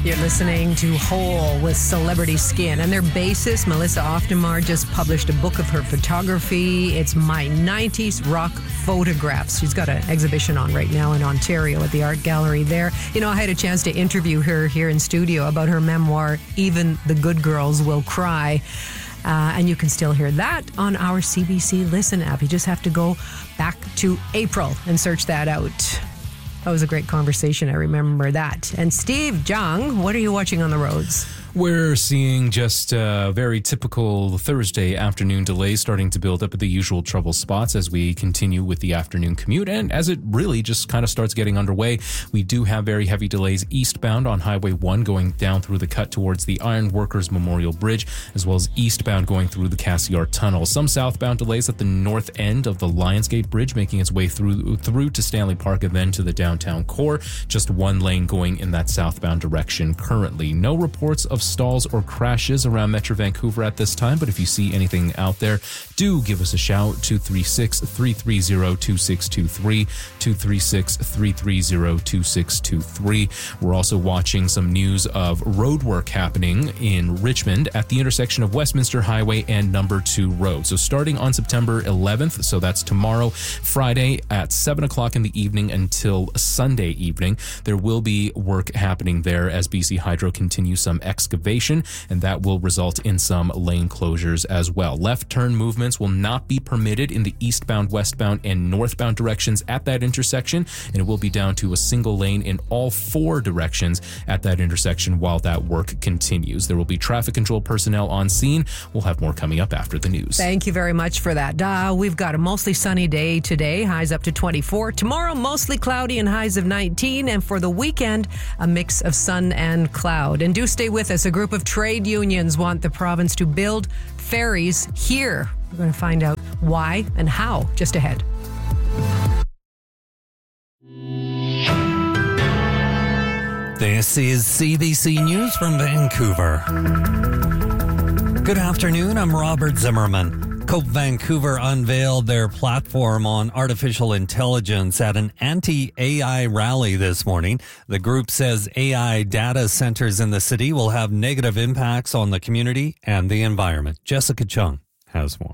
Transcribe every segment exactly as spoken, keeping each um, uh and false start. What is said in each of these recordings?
You're listening to Whole with Celebrity Skin, and their bassist, Melissa Oftemar, just published a book of her photography. It's My nineties Rock Photographs. She's got an exhibition on right now in Ontario at the Art Gallery there. You know, I had a chance to interview her here in studio about her memoir, Even the Good Girls Will Cry. Uh, and you can still hear that on our C B C Listen app. You just have to go back to April and search that out. That was a great conversation. I remember that. And Steve Jung, what are you watching on the roads? We're seeing just a very typical Thursday afternoon delays starting to build up at the usual trouble spots as we continue with the afternoon commute. And as it really just kind of starts getting underway, we do have very heavy delays eastbound on Highway one going down through the cut towards the Iron Workers Memorial Bridge, as well as eastbound going through the Cassiar Tunnel. Some southbound delays at the north end of the Lionsgate Bridge, making its way through through to Stanley Park and then to the downtown core. Just one lane going in that southbound direction currently. No reports of stalls or crashes around Metro Vancouver at this time, but if you see anything out there, do give us a shout. two three six, three three zero, two six two three, two three six, three three zero, two six two three. We're also watching some news of road work happening in Richmond at the intersection of Westminster Highway and Number two Road. So starting on September eleventh, so that's tomorrow, Friday at seven o'clock in the evening until Sunday evening, there will be work happening there as B C Hydro continues some excavation, and that will result in some lane closures as well. Left turn movements will not be permitted in the eastbound, westbound, and northbound directions at that intersection, and it will be down to a single lane in all four directions at that intersection while that work continues. There will be traffic control personnel on scene. We'll have more coming up after the news. Thank you very much for that. Uh, we've got a mostly sunny day today, highs up to twenty-four. Tomorrow, mostly cloudy and highs of nineteen. And for the weekend, a mix of sun and cloud. And do stay with us. A group of trade unions want the province to build ferries here. We're going to find out why and how just ahead. This is C B C News from Vancouver. Good afternoon, I'm Robert Zimmerman. Cope Vancouver unveiled their platform on artificial intelligence at an anti-A I rally this morning. The group says A I data centers in the city will have negative impacts on the community and the environment. Jessica Chung has more.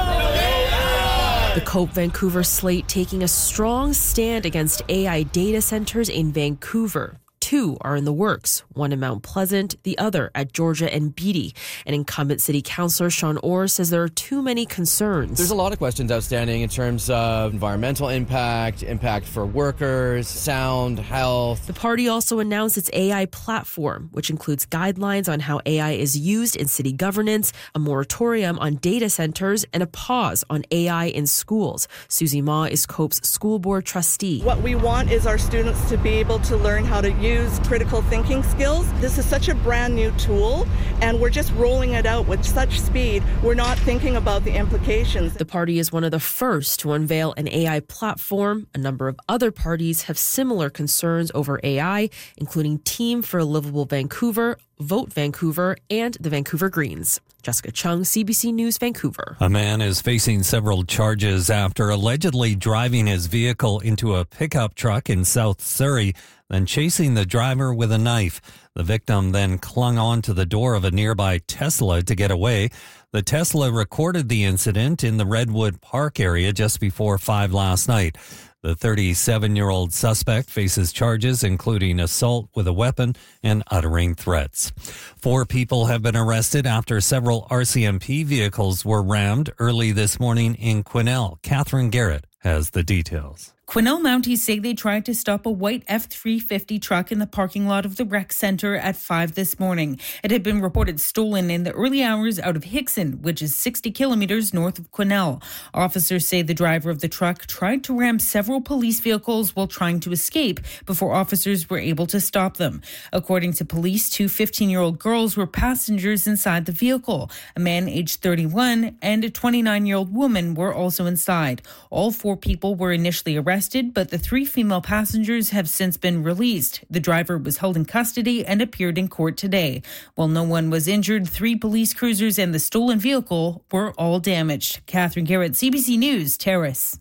The Cope Vancouver slate taking a strong stand against A I data centers in Vancouver. Two are in the works, one in Mount Pleasant, the other at Georgia and Beatty. And incumbent city councillor Sean Orr says there are too many concerns. There's a lot of questions outstanding in terms of environmental impact, impact for workers, sound, health. The party also announced its A I platform, which includes guidelines on how A I is used in city governance, a moratorium on data centers, and a pause on A I in schools. Susie Ma is Cope's school board trustee. What we want is our students to be able to learn how to use critical thinking skills. This is such a brand new tool, and we're just rolling it out with such speed. We're not thinking about the implications. The party is one of the first to unveil an A I platform. A number of other parties have similar concerns over A I, including Team for a Livable Vancouver, Vote Vancouver, and the Vancouver Greens. Jessica Chung, C B C News, Vancouver. A man is facing several charges after allegedly driving his vehicle into a pickup truck in South Surrey, then chasing the driver with a knife. The victim then clung on to the door of a nearby Tesla to get away. The Tesla recorded the incident in the Redwood Park area just before five last night. The thirty-seven-year-old suspect faces charges including assault with a weapon and uttering threats. Four people have been arrested after several R C M P vehicles were rammed early this morning in Quesnel. Catherine Garrett has the details. Quesnel Mounties say they tried to stop a white F three fifty truck in the parking lot of the rec centre at five this morning. It had been reported stolen in the early hours out of Hickson, which is sixty kilometres north of Quesnel. Officers say the driver of the truck tried to ram several police vehicles while trying to escape before officers were able to stop them. According to police, two fifteen-year-old girls were passengers inside the vehicle. A man aged thirty-one and a twenty-nine-year-old woman were also inside. All four people were initially arrested, but the three female passengers have since been released. The driver was held in custody and appeared in court today. While no one was injured, three police cruisers and the stolen vehicle were all damaged. Catherine Garrett, C B C News, Terrace.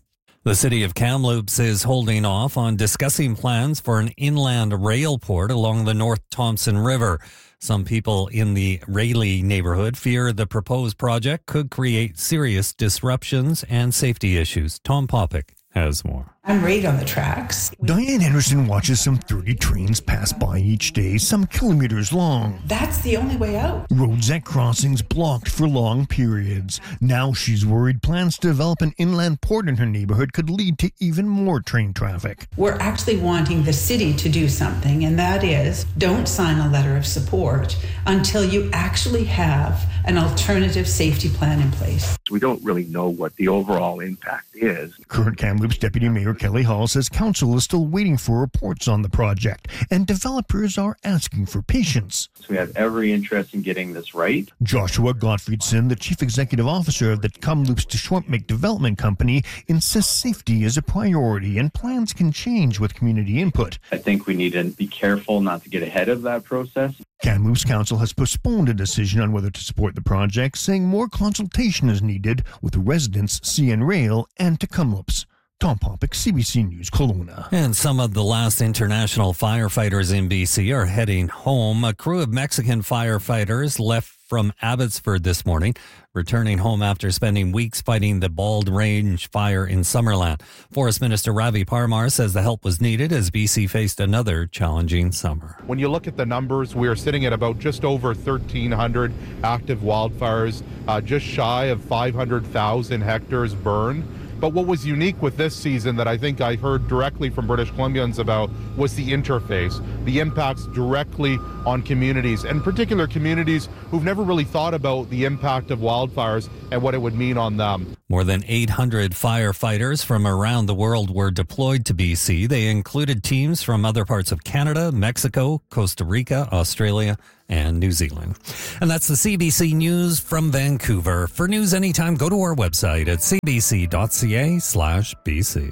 The city of Kamloops is holding off on discussing plans for an inland rail port along the North Thompson River. Some people in the Rayleigh neighborhood fear the proposed project could create serious disruptions and safety issues. Tom Popick has more. I'm right on the tracks. Diane Henderson watches some thirty trains pass by each day, some kilometers long. That's the only way out. Roads at crossings blocked for long periods. Now she's worried plans to develop an inland port in her neighborhood could lead to even more train traffic. We're actually wanting the city to do something, and that is don't sign a letter of support until you actually have an alternative safety plan in place. We don't really know what the overall impact is. Current Kamloops Deputy Mayor Kelly Hall says council is still waiting for reports on the project, and developers are asking for patience. So we have every interest in getting this right. Joshua Gottfriedson, the chief executive officer of the Kamloops to Schwampmik Development Company, insists safety is a priority and plans can change with community input. I think we need to be careful not to get ahead of that process. Kamloops Council has postponed a decision on whether to support the project, saying more consultation is needed with residents, C N Rail, and to Kamloops. Tom Popick, C B C News, Kelowna. And some of the last international firefighters in B C are heading home. A crew of Mexican firefighters left from Abbotsford this morning, returning home after spending weeks fighting the Bald Range fire in Summerland. Forest Minister Ravi Parmar says the help was needed as B C faced another challenging summer. When you look at the numbers, we are sitting at about just over thirteen hundred active wildfires, uh, just shy of five hundred thousand hectares burned. But what was unique with this season that I think I heard directly from British Columbians about was the interface, the impacts directly on communities, and particular communities who've never really thought about the impact of wildfires and what it would mean on them. More than eight hundred firefighters from around the world were deployed to B C. They included teams from other parts of Canada, Mexico, Costa Rica, Australia, and New Zealand. And that's the C B C News from Vancouver. For news anytime, go to our website at c b c dot c a slash b c.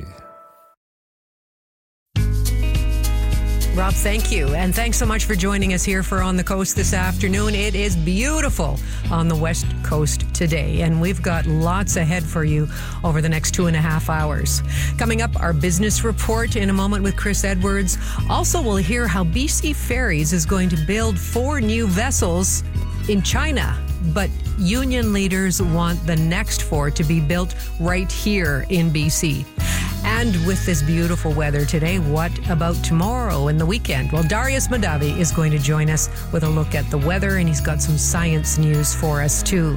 Rob, thank you. And thanks so much for joining us here for On the Coast this afternoon. It is beautiful on the West Coast today, and we've got lots ahead for you over the next two and a half hours. Coming up, our business report in a moment with Chris Edwards. Also, we'll hear how B C Ferries is going to build four new vessels in China, but union leaders want the next four to be built right here in B C. And with this beautiful weather today, what about tomorrow and the weekend? Well, Darius Madavi is going to join us with a look at the weather, and he's got some science news for us too.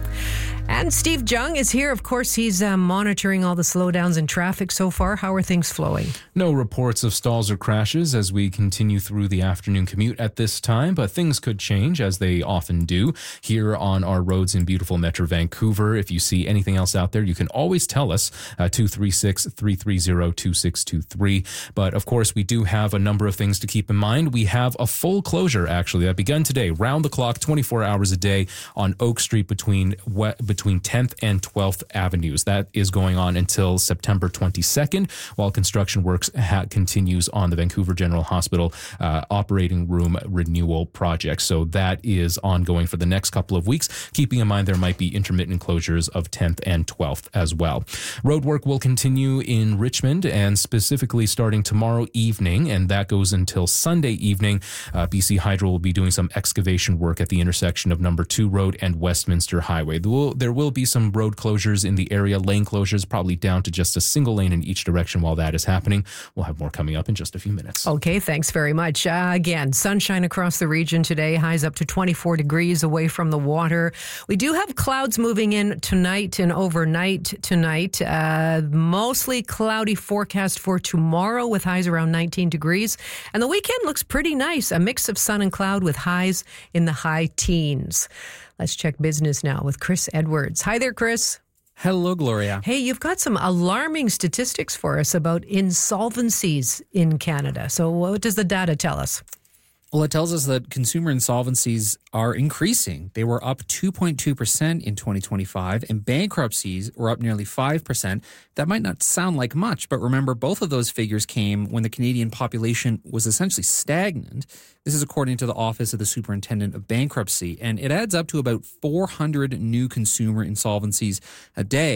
And Steve Jung is here. Of course, he's uh, monitoring all the slowdowns in traffic so far. How are things flowing? No reports of stalls or crashes as we continue through the afternoon commute at this time, but things could change as they often do here on our roads in beautiful Metro Vancouver. If you see anything else out there, you can always tell us, uh, two three six, three three zero, two six two three. But of course, we do have a number of things to keep in mind. We have a full closure, actually, that begun today, round the clock, twenty-four hours a day on Oak Street between between between tenth and twelfth Avenues. That is going on until September twenty-second, while construction works ha- continues on the Vancouver General Hospital uh, operating room renewal project. So that is ongoing for the next couple of weeks, keeping in mind there might be intermittent closures of tenth and twelfth as well. Road work will continue in Richmond, and specifically starting tomorrow evening, and that goes until Sunday evening. Uh, B C Hydro will be doing some excavation work at the intersection of Number two Road and Westminster Highway. There will, there will be some road closures in the area, lane closures, probably down to just a single lane in each direction while that is happening. We'll have more coming up in just a few minutes. Okay, thanks very much. Uh, again, sunshine across the region today, highs up to twenty-four degrees away from the water. We do have clouds moving in tonight and overnight tonight. Uh, mostly cloudy forecast for tomorrow with highs around nineteen degrees. And the weekend looks pretty nice, a mix of sun and cloud with highs in the high teens. Let's check business now with Chris Edwards. Hi there, Chris. Hello, Gloria. Hey, you've got some alarming statistics for us about insolvencies in Canada. So what does the data tell us? Well, it tells us that consumer insolvencies are increasing. They were up two point two percent in twenty twenty-five, and bankruptcies were up nearly five percent. That might not sound like much, but remember, both of those figures came when the Canadian population was essentially stagnant. This is according to the Office of the Superintendent of Bankruptcy, and it adds up to about four hundred new consumer insolvencies a day.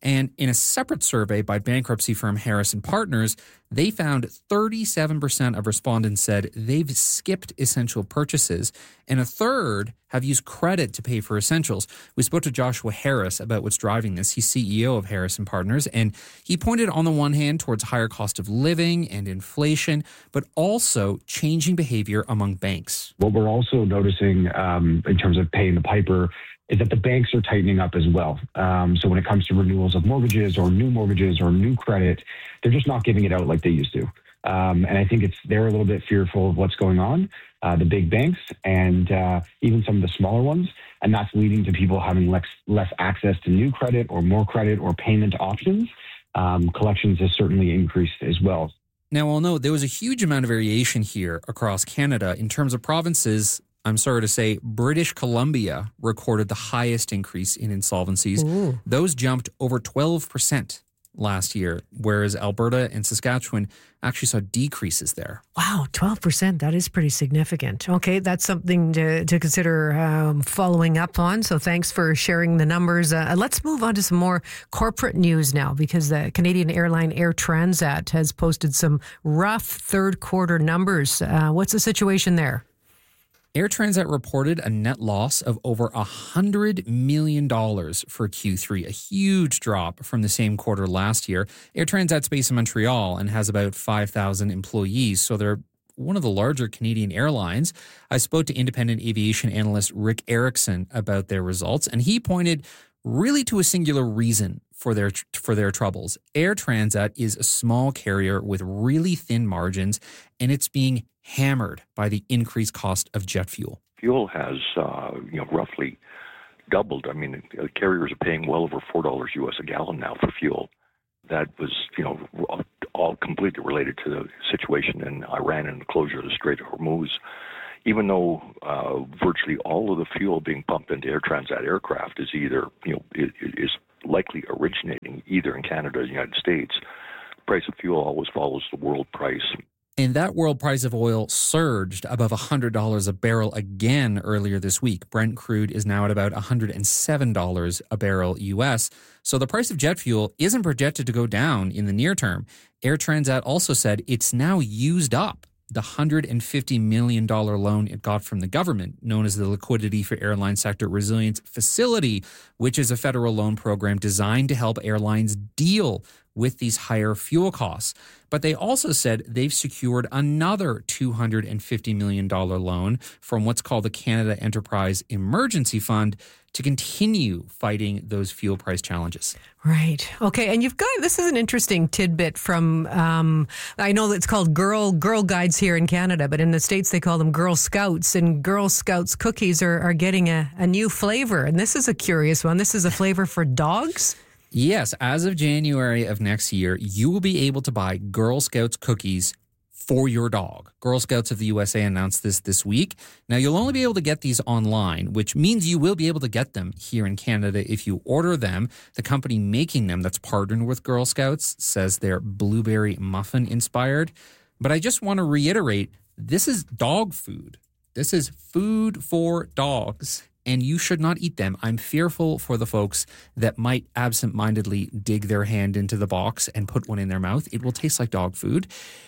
And in a separate survey by bankruptcy firm Harris and Partners, they found thirty-seven percent of respondents said they've skipped essential purchases, and a third have used credit to pay for essentials. We spoke to Joshua Harris about what's driving this. He's C E O of Harris and Partners, and he pointed on the one hand towards higher cost of living and inflation, but also changing behavior among banks. What we're also noticing um, in terms of paying the piper is that the banks are tightening up as well. Um, so when it comes to renewals of mortgages or new mortgages or new credit, they're just not giving it out like they used to. Um, and I think it's they're a little bit fearful of what's going on, uh, the big banks and uh, even some of the smaller ones. And that's leading to people having less, less access to new credit or more credit or payment options. Um, collections has certainly increased as well. Now, I'll note there was a huge amount of variation here across Canada in terms of provinces. I'm sorry to say, British Columbia recorded the highest increase in insolvencies. Ooh. Those jumped over twelve percent last year, whereas Alberta and Saskatchewan actually saw decreases there. Wow, twelve percent. That is pretty significant. Okay, that's something to, to consider um, following up on. So thanks for sharing the numbers. Uh, let's move on to some more corporate news now, because the Canadian airline Air Transat has posted some rough third quarter numbers. Uh, what's the situation there? Air Transat reported a net loss of over one hundred million dollars for Q three, a huge drop from the same quarter last year. Air Transat's based in Montreal and has about five thousand employees, so they're one of the larger Canadian airlines. I spoke to independent aviation analyst Rick Erickson about their results, and he pointed really to a singular reason for their for their troubles. Air Transat is a small carrier with really thin margins, and it's being hammered by the increased cost of jet fuel. Fuel has, uh, you know, roughly doubled. I mean, carriers are paying well over four dollars U S a gallon now for fuel. That was, you know, all completely related to the situation in Iran and the closure of the Strait of Hormuz. Even though uh, virtually all of the fuel being pumped into Air Transat aircraft is either, you know, is likely originating either in Canada or the United States, the price of fuel always follows the world price. And that world price of oil surged above one hundred dollars a barrel again earlier this week. Brent crude is now at about one hundred seven dollars a barrel U S. So the price of jet fuel isn't projected to go down in the near term. Air Transat also said it's now used up the one hundred fifty million dollars loan it got from the government, known as the Liquidity for Airline Sector Resilience Facility, which is a federal loan program designed to help airlines deal with these higher fuel costs. But they also said they've secured another two hundred fifty million dollars loan from what's called the Canada Enterprise Emergency Fund to continue fighting those fuel price challenges. Right. Okay. And you've got, this is an interesting tidbit from, um, I know it's called Girl Girl Guides here in Canada, but in the States they call them Girl Scouts, and Girl Scouts cookies are, are getting a, a new flavor. And this is a curious one. This is a flavor for dogs? Yes. As of January of next year, you will be able to buy Girl Scouts cookies for your dog. Girl Scouts of the U S A announced this this week. Now, you'll only be able to get these online, which means you will be able to get them here in Canada if you order them. The company making them that's partnered with Girl Scouts says they're blueberry muffin inspired. But I just want to reiterate, this is dog food. This is food for dogs, and you should not eat them. I'm fearful for the folks that might absentmindedly dig their hand into the box and put one in their mouth. It will taste like dog food.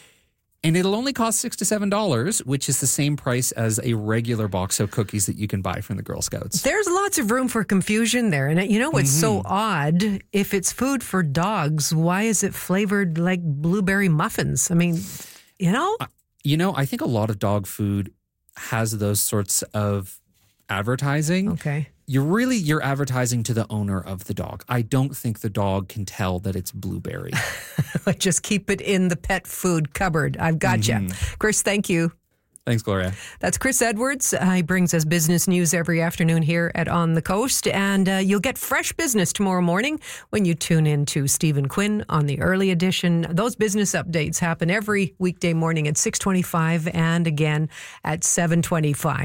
And it'll only cost six to seven dollars, which is the same price as a regular box of cookies that you can buy from the Girl Scouts. There's lots of room for confusion there. And you know what's mm-hmm. so odd? If it's food for dogs, why is it flavored like blueberry muffins? I mean, you know? Uh, you know, I think a lot of dog food has those sorts of advertising. Okay. You're really, you're advertising to the owner of the dog. I don't think the dog can tell that it's blueberry. Just keep it in the pet food cupboard. I've got mm-hmm. you. Chris, thank you. Thanks, Gloria. That's Chris Edwards. Uh, he brings us business news every afternoon here at On the Coast. And uh, you'll get fresh business tomorrow morning when you tune in to Stephen Quinn on the early edition. Those business updates happen every weekday morning at six twenty-five and again at seven twenty-five.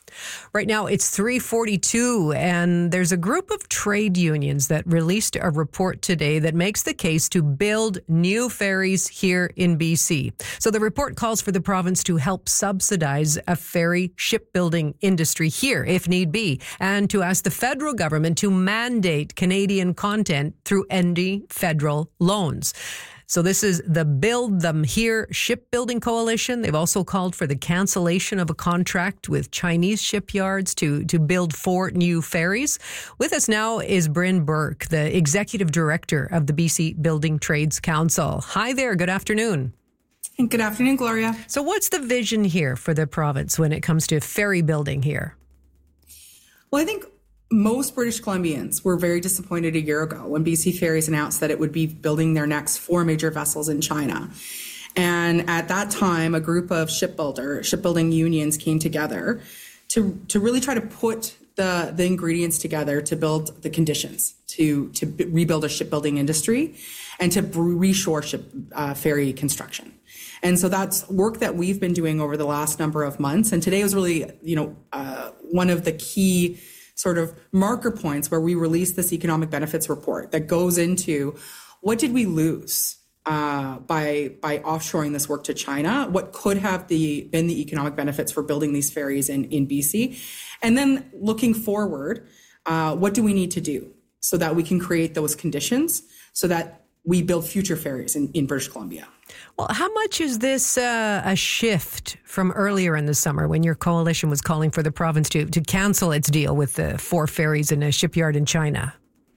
Right now, it's three forty-two, and there's a group of trade unions that released a report today that makes the case to build new ferries here in B C. So the report calls for the province to help subsidize a ferry shipbuilding industry here, if need be, and to ask the federal government to mandate Canadian content through ending federal loans. So this is the Build Them Here Shipbuilding Coalition. They've also called for the cancellation of a contract with Chinese shipyards to, to build four new ferries. With us now is Bryn Burke, the Executive Director of the B C Building Trades Council. Hi there. Good afternoon. Good afternoon, Gloria. So what's the vision here for the province when it comes to ferry building here? Well, I think most British Columbians were very disappointed a year ago when B C Ferries announced that it would be building their next four major vessels in China. And at that time, a group of shipbuilder, shipbuilding unions came together to, to really try to put the, the ingredients together to build the conditions to, to rebuild a shipbuilding industry and to reshore ship, uh, ferry construction. And so that's work that we've been doing over the last number of months. And today was really, you know, uh, one of the key sort of marker points where we released this economic benefits report that goes into what did we lose uh, by by offshoring this work to China? What could have the been the economic benefits for building these ferries in, in B C? And then looking forward, uh, what do we need to do so that we can create those conditions so that we build future ferries in, in British Columbia? Well, how much is this uh, a shift from earlier in the summer when your coalition was calling for the province to, to cancel its deal with the four ferries in a shipyard in China?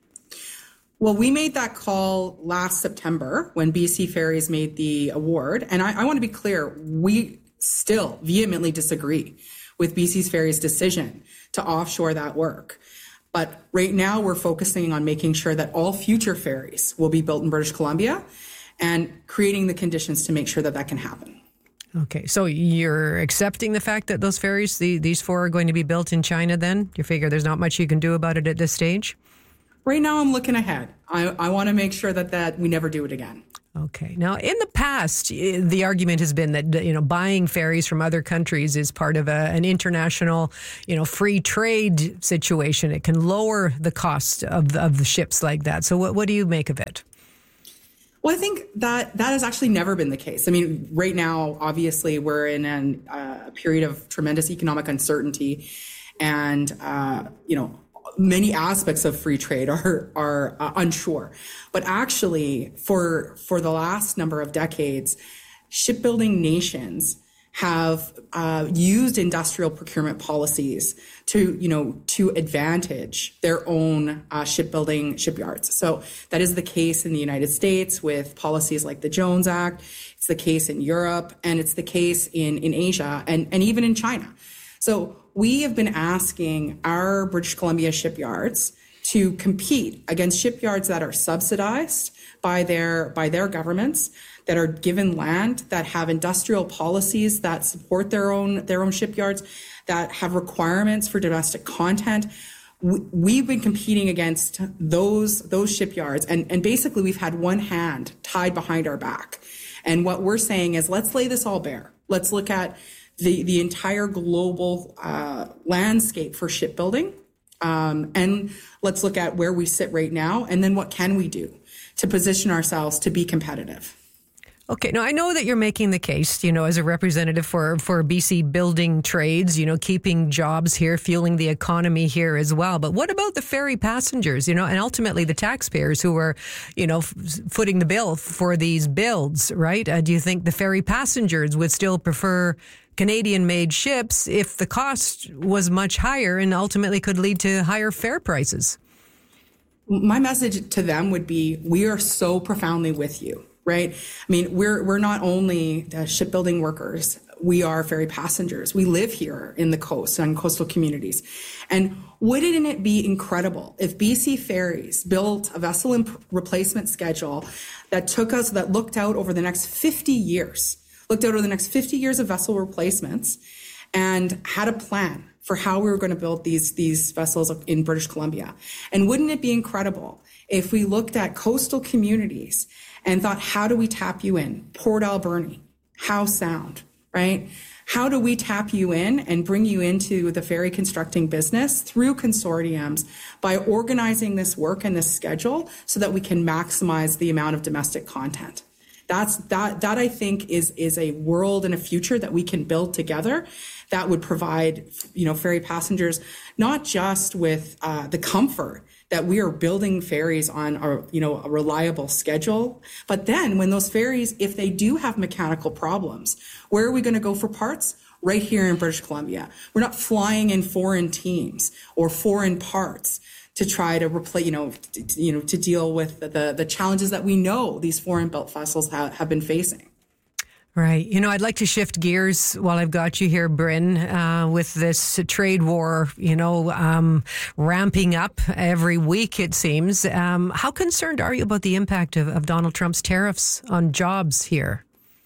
Well, we made that call last September when B C Ferries made the award. And I, I want to be clear, we still vehemently disagree with B C's Ferries' decision to offshore that work. But right now we're focusing on making sure that all future ferries will be built in British Columbia and creating the conditions to make sure that that can happen. Okay, so you're accepting the fact that those ferries, the, these four, are going to be built in China then? You figure there's not much you can do about it at this stage? Right now I'm looking ahead. I, I want to make sure that, that we never do it again. Okay. Now, in the past, the argument has been that, you know, buying ferries from other countries is part of a, an international, you know, free trade situation. It can lower the cost of, of the ships like that. So what, what do you make of it? Well, I think that that has actually never been the case. I mean, right now, obviously, we're in an, uh, a period of tremendous economic uncertainty, and uh, you know, many aspects of free trade are are uh, unsure. But actually, for for the last number of decades, shipbuilding nations have uh, used industrial procurement policies to, you know, to advantage their own uh, shipbuilding shipyards. So that is the case in the United States with policies like the Jones Act. It's the case in Europe, and it's the case in, in Asia and, and even in China. So we have been asking our British Columbia shipyards to compete against shipyards that are subsidized by their by their governments, that are given land, that have industrial policies that support their own their own shipyards, that have requirements for domestic content. We, we've been competing against those those shipyards, and, and basically we've had one hand tied behind our back. And what we're saying is, let's lay this all bare. Let's look at the, the entire global uh, landscape for shipbuilding, um, and let's look at where we sit right now, and then what can we do to position ourselves to be competitive. Okay. Now, I know that you're making the case, you know, as a representative for, for B C building trades, you know, keeping jobs here, fueling the economy here as well. But what about the ferry passengers, you know, and ultimately the taxpayers who are, you know, f- footing the bill for these builds, right? Uh, do you think the ferry passengers would still prefer Canadian-made ships if the cost was much higher and ultimately could lead to higher fare prices? My message to them would be, we are so profoundly with you. Right? I mean, we're we're not only the shipbuilding workers, we are ferry passengers. We live here in the coast and coastal communities. And wouldn't it be incredible if B C Ferries built a vessel imp- replacement schedule that took us, that looked out over the next fifty years, looked out over the next fifty years of vessel replacements, and had a plan for how we were going to build these, these vessels in British Columbia? And wouldn't it be incredible if we looked at coastal communities and thought, how do we tap you in? Port Alberni, Howe Sound, right? how do we tap you in and bring you into the ferry constructing business through consortiums by organizing this work and this schedule so that we can maximize the amount of domestic content? That's that that I think is is a world and a future that we can build together that would provide, you know, ferry passengers not just with uh, the comfort that we are building ferries on a, you know, a reliable schedule, but then when those ferries, if they do have mechanical problems, where are we going to go for parts? Right here in British Columbia. We're not flying in foreign teams or foreign parts to try to replace, you know, to, you know, to deal with the, the challenges that we know these foreign built vessels have, have been facing. Right. You know, I'd like to shift gears while I've got you here, Bryn, uh, with this trade war, you know, um, ramping up every week, it seems. Um, how concerned are you about the impact of, of Donald Trump's tariffs on jobs here?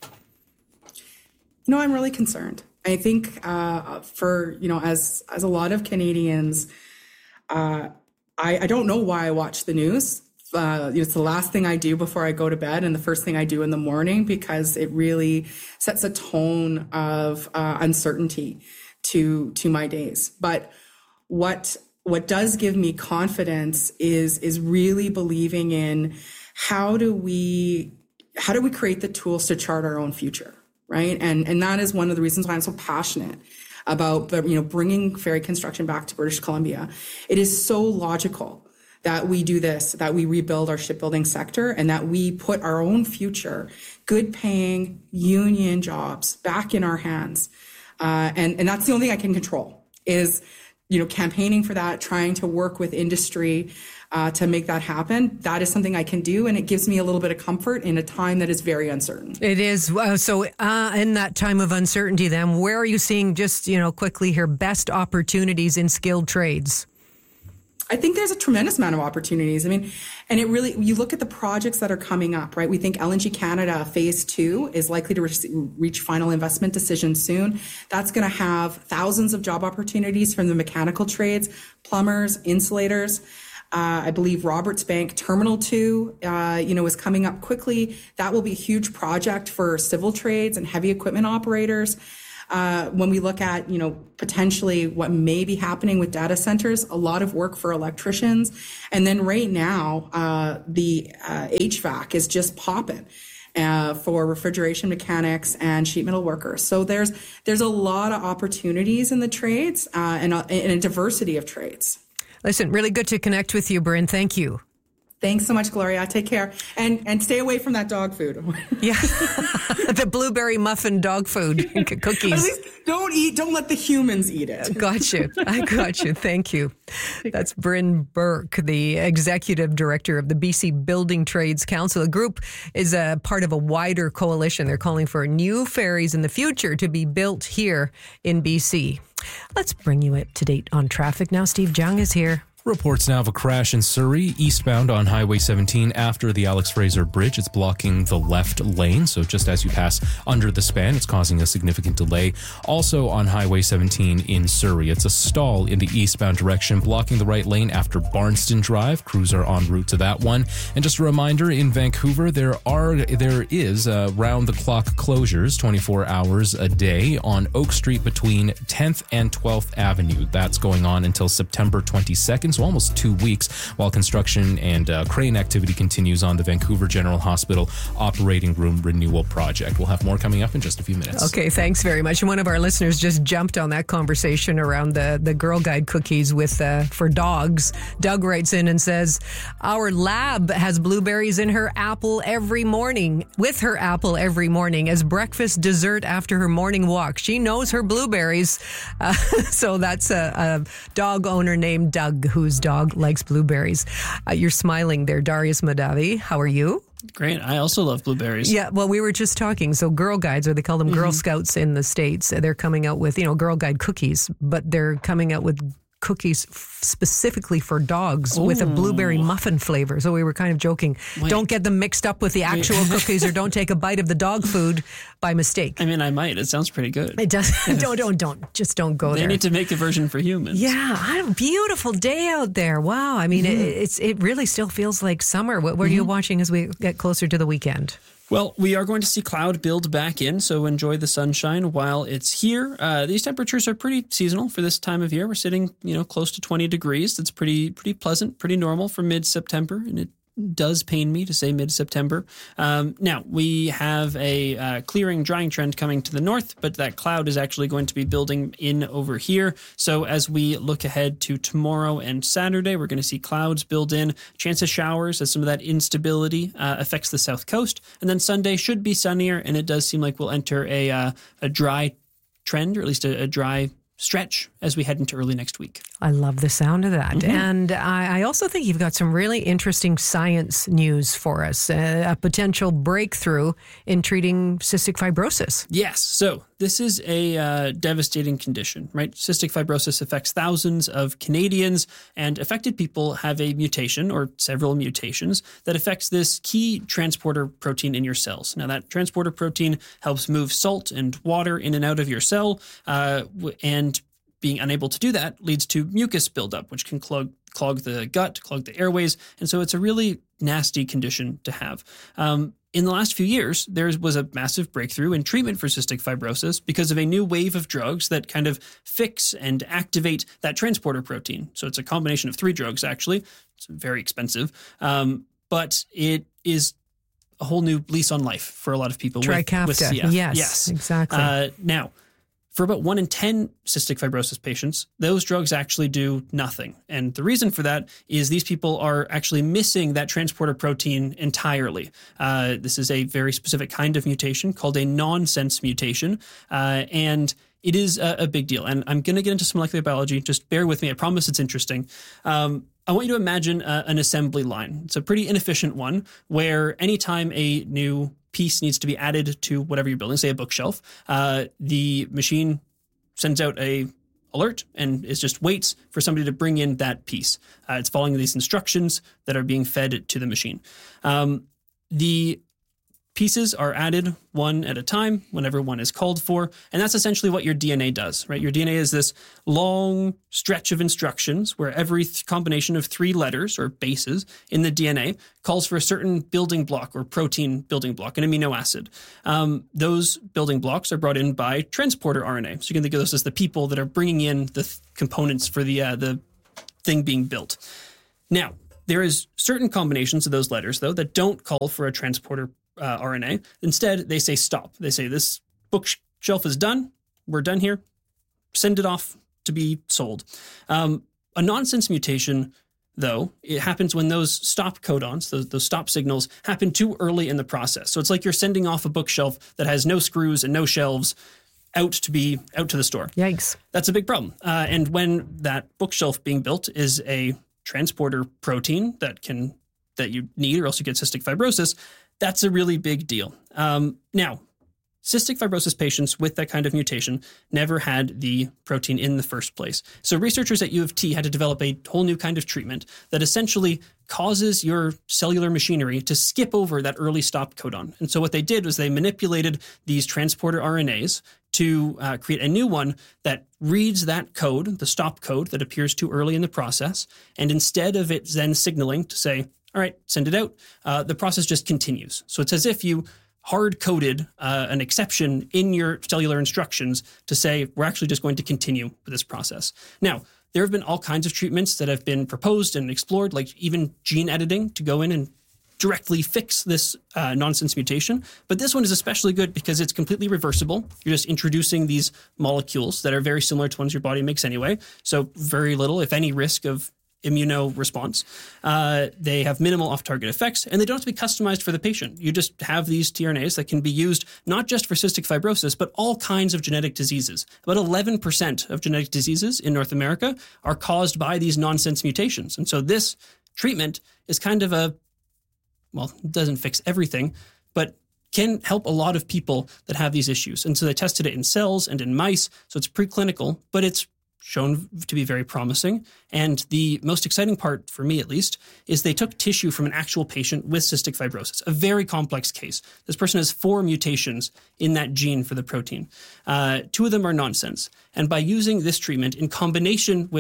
No, I'm really concerned. I think uh, for, you know, as as a lot of Canadians, uh, I, I don't know why I watch the news. Uh, it's the last thing I do before I go to bed and the first thing I do in the morning, because it really sets a tone of uh, uncertainty to to my days. But what what does give me confidence is is really believing in how do we how do we create the tools to chart our own future, right? And and that is one of the reasons why I'm so passionate about, you know, bringing ferry construction back to British Columbia. It is so logical that we do this, that we rebuild our shipbuilding sector, and that we put our own future, good paying union jobs back in our hands. Uh, and, and that's the only thing I can control is, you know, campaigning for that, trying to work with industry uh, to make that happen. That is something I can do, and it gives me a little bit of comfort in a time that is very uncertain. It is. Uh, so uh, in that time of uncertainty, then, where are you seeing, just, you know, quickly here, best opportunities in skilled trades? I think there's a tremendous amount of opportunities. I mean, and it really, you look at the projects that are coming up, right? We think L N G Canada phase two is likely to re- reach final investment decision soon. That's going to have thousands of job opportunities from the mechanical trades, plumbers, insulators. Uh, I believe Roberts Bank Terminal two, uh, you know, is coming up quickly. That will be a huge project for civil trades and heavy equipment operators. Uh, when we look at, you know, potentially what may be happening with data centers, a lot of work for electricians. And then right now, uh, the uh, H V A C is just popping uh, for refrigeration mechanics and sheet metal workers. So there's there's a lot of opportunities in the trades uh, and, a, and a diversity of trades. Listen, really good to connect with you, Bryn. Thank you. Thanks so much, Gloria. Take care. And and stay away from that dog food. Yeah. The blueberry muffin dog food cookies. At least don't eat, don't let the humans eat it. Got you. I got you. Thank you. That's Bryn Burke, the executive director of the B C Building Trades Council. The group is a part of a wider coalition. They're calling for new ferries in the future to be built here in B C. Let's bring you up to date on traffic now. Steve Jung is here. Reports now of a crash in Surrey, eastbound on Highway seventeen after the Alex Fraser Bridge. It's blocking the left lane, so just as you pass under the span, it's causing a significant delay. Also on Highway seventeen in Surrey, it's a stall in the eastbound direction, blocking the right lane after Barnston Drive. Crews are en route to that one. And just a reminder, in Vancouver, there are there is uh, round-the-clock closures, twenty-four hours a day, on Oak Street between tenth and twelfth Avenue. That's going on until September twenty-second. So almost two weeks, while construction and uh, crane activity continues on the Vancouver General Hospital operating room renewal project. We'll have more coming up in just a few minutes. Okay, thanks very much. One of our listeners just jumped on that conversation around the, the Girl Guide cookies with uh, for dogs. Doug writes in and says, our lab has blueberries in her apple every morning, with her apple every morning as breakfast dessert after her morning walk. She knows her blueberries. Uh, so that's a, a dog owner named Doug who whose dog likes blueberries. Uh, you're smiling there, Darius Madavi. How are you? Great. I also love blueberries. Yeah, well, we were just talking. So Girl Guides, or they call them mm-hmm. Girl Scouts in the States, they're coming out with, you know, Girl Guide cookies, but they're coming out with cookies f- specifically for dogs Ooh. with a blueberry muffin flavor. So we were kind of joking. Wait. Don't get them mixed up with the actual Wait. cookies, or don't take a bite of the dog food by mistake. I mean, I might. It sounds pretty good. It does. don't, don't, don't. Just don't go they there. They need to make a version for humans. Yeah. Beautiful day out there. Wow. I mean, mm-hmm. it, it's it really still feels like summer. What, what mm-hmm. are you watching as we get closer to the weekend? Well, we are going to see cloud build back in, so enjoy the sunshine while it's here. Uh, these temperatures are pretty seasonal for this time of year. We're sitting, you know, close to twenty degrees. That's pretty pretty pleasant, pretty normal for mid-September, and it does pain me to say mid-September. Um, now, we have a uh, clearing, drying trend coming to the north, but that cloud is actually going to be building in over here. So as we look ahead to tomorrow and Saturday, we're going to see clouds build in, chance of showers as some of that instability uh, affects the south coast. And then Sunday should be sunnier, and it does seem like we'll enter a, uh, a dry trend, or at least a, a dry stretch as we head into early next week. I love the sound of that. Mm-hmm. And I, I also think you've got some really interesting science news for us, uh, a potential breakthrough in treating cystic fibrosis. Yes. So this is a uh, devastating condition, right? Cystic fibrosis affects thousands of Canadians, and affected people have a mutation or several mutations that affects this key transporter protein in your cells. Now, that transporter protein helps move salt and water in and out of your cell, uh, and being unable to do that leads to mucus buildup, which can clog, clog the gut, clog the airways. And so it's a really nasty condition to have. Um, in the last few years, there was a massive breakthrough in treatment for cystic fibrosis because of a new wave of drugs that kind of fix and activate that transporter protein. So it's a combination of three drugs, actually. It's very expensive. Um, but it is a whole new lease on life for a lot of people Trikafta. with, with C F. Yes, yes, exactly. Uh, now, for about one in ten cystic fibrosis patients, those drugs actually do nothing. And the reason for that is these people are actually missing that transporter protein entirely. Uh, this is a very specific kind of mutation called a nonsense mutation. Uh, and it is a, a big deal. And I'm going to get into some molecular biology. Just bear with me. I promise it's interesting. Um, I want you to imagine uh, an assembly line. It's a pretty inefficient one where anytime a new piece needs to be added to whatever you're building, say a bookshelf, uh, the machine sends out a alert and it just waits for somebody to bring in that piece. Uh, it's following these instructions that are being fed to the machine. Um, the pieces are added one at a time whenever one is called for. And that's essentially what your D N A does, right? Your D N A is this long stretch of instructions where every th- combination of three letters or bases in the D N A calls for a certain building block or protein building block, an amino acid. Um, those building blocks are brought in by transporter R N A. So you can think of those as the people that are bringing in the th- components for the uh, the thing being built. Now, there is certain combinations of those letters, though, that don't call for a transporter Uh, R N A. Instead, they say stop. They say this bookshelf is done. We're done here. Send it off to be sold. Um, a nonsense mutation, though, it happens when those stop codons, those, those stop signals, happen too early in the process. So it's like you're sending off a bookshelf that has no screws and no shelves out to be out to the store. Yikes. That's a big problem. Uh, and when that bookshelf being built is a transporter protein that can that you need, or else you get cystic fibrosis, that's a really big deal. Um, now, cystic fibrosis patients with that kind of mutation never had the protein in the first place. So researchers at U of T had to develop a whole new kind of treatment that essentially causes your cellular machinery to skip over that early stop codon. And so what they did was they manipulated these transporter R N As to uh, create a new one that reads that code, the stop code that appears too early in the process. And instead of it then signaling to say, all right, send it out, uh, the process just continues. So it's as if you hard-coded uh, an exception in your cellular instructions to say, we're actually just going to continue with this process. Now, there have been all kinds of treatments that have been proposed and explored, like even gene editing to go in and directly fix this uh, nonsense mutation. But this one is especially good because it's completely reversible. You're just introducing these molecules that are very similar to ones your body makes anyway. So very little, if any, risk of immunoresponse. Uh, they have minimal off-target effects, and they don't have to be customized for the patient. You just have these tRNAs that can be used not just for cystic fibrosis, but all kinds of genetic diseases. About eleven percent of genetic diseases in North America are caused by these nonsense mutations. And so this treatment is kind of a, well, it doesn't fix everything, but can help a lot of people that have these issues. And so they tested it in cells and in mice, so it's preclinical, but it's shown to be very promising. And the most exciting part, for me at least, is they took tissue from an actual patient with cystic fibrosis, a very complex case. This person has four mutations in that gene for the protein. Uh, two of them are nonsense. And by using this treatment in combination with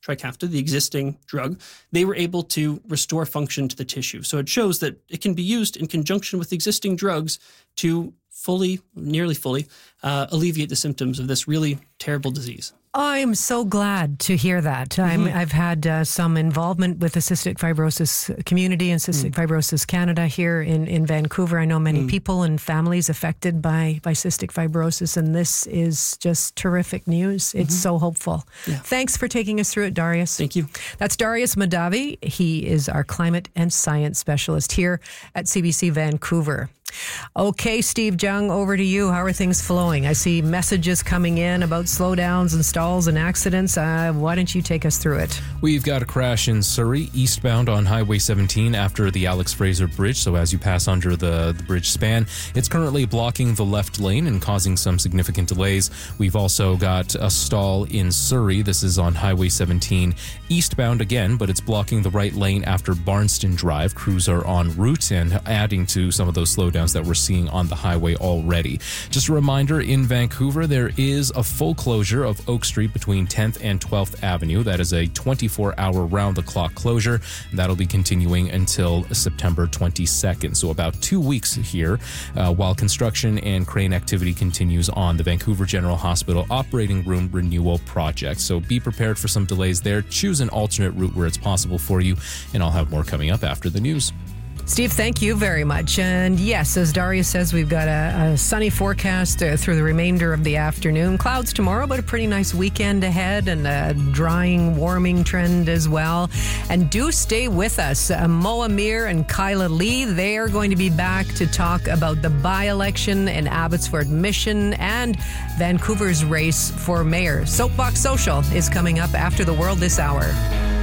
Trikafta, the existing drug, they were able to restore function to the tissue. So it shows that it can be used in conjunction with existing drugs to fully, nearly fully, uh, alleviate the symptoms of this really terrible disease. I'm so glad to hear that. I'm, Mm-hmm. I've had uh, some involvement with the cystic fibrosis community and Cystic mm. Fibrosis Canada here in, in Vancouver. I know many mm. people and families affected by, by cystic fibrosis, and this is just terrific news. It's mm-hmm. so hopeful. Yeah. Thanks for taking us through it, Darius. Thank you. That's Darius Mahdavi. He is our climate and science specialist here at C B C Vancouver. Okay, Steve Jung, over to you. How are things flowing? I see messages coming in about slowdowns and stalls and accidents. Uh, why don't you take us through it? We've got a crash in Surrey, eastbound on Highway seventeen after the Alex Fraser Bridge. So as you pass under the, the bridge span, it's currently blocking the left lane and causing some significant delays. We've also got a stall in Surrey. This is on Highway seventeen, eastbound again, but it's blocking the right lane after Barnston Drive. Crews are en route and adding to some of those slowdowns that we're seeing on the highway already. Just a reminder, in Vancouver, there is a full closure of Oak Street between tenth and twelfth Avenue. That is a twenty-four hour round-the-clock closure. That'll be continuing until September twenty-second, so about two weeks here, uh, while construction and crane activity continues on the Vancouver General Hospital operating room renewal project. So be prepared for some delays there. Choose an alternate route where it's possible for you, and I'll have more coming up after the news. Steve, thank you very much. And yes, as Darius says, we've got a, a sunny forecast uh, through the remainder of the afternoon. Clouds tomorrow, but a pretty nice weekend ahead and a drying, warming trend as well. And do stay with us. Uh, Mo Amir and Kyla Lee, they are going to be back to talk about the by-election in Abbotsford Mission and Vancouver's race for mayor. Soapbox Social is coming up after the world this hour.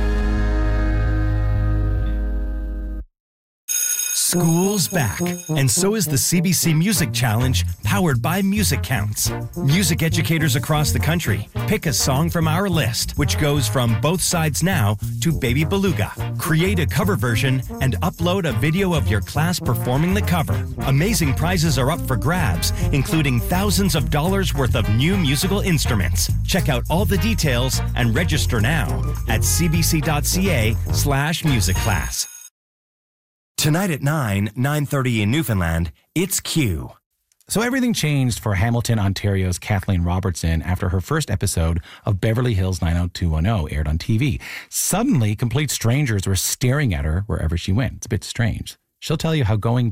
School's back, and so is the C B C Music Challenge, powered by Music Counts. Music educators across the country pick a song from our list, which goes from Both Sides Now to Baby Beluga. Create a cover version and upload a video of your class performing the cover. Amazing prizes are up for grabs, including thousands of dollars worth of new musical instruments. Check out all the details and register now at cbc.ca slash music class. Tonight at nine, nine thirty in Newfoundland, it's Q. So everything changed for Hamilton, Ontario's Kathleen Robertson after her first episode of Beverly Hills nine oh two one oh aired on T V. Suddenly, complete strangers were staring at her wherever she went. It's a bit strange. She'll tell you how going